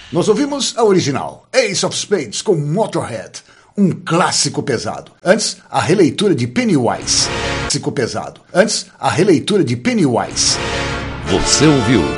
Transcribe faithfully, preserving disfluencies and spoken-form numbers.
Nós ouvimos a original, Ace of Spades com Motorhead, um clássico pesado. Antes, a releitura de Pennywise. Clássico pesado. Antes, a releitura de Pennywise. Você ouviu